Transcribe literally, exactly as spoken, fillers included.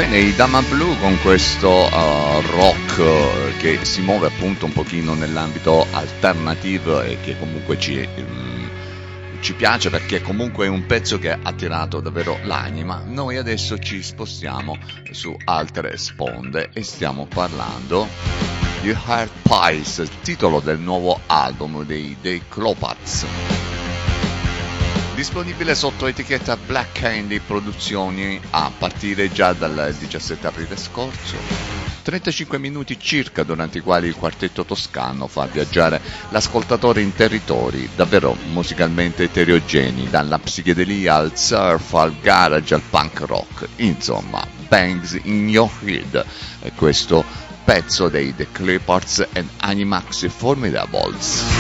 Bene, i Dama Blue con questo uh, rock uh, che si muove appunto un pochino nell'ambito alternativo e che comunque ci, um, ci piace perché comunque è un pezzo che ha attirato davvero l'anima. Noi adesso ci spostiamo su altre sponde e stiamo parlando di Heart Pies, titolo del nuovo album dei, dei Clopats. Disponibile sotto etichetta Black Candy Produzioni a partire già dal diciassette aprile scorso. trentacinque minuti circa durante i quali il quartetto toscano fa viaggiare l'ascoltatore in territori davvero musicalmente eterogenei, dalla psichedelia al surf, al garage, al punk rock, insomma, bangs in your head. E questo pezzo dei The Clopats and Animax Formidables.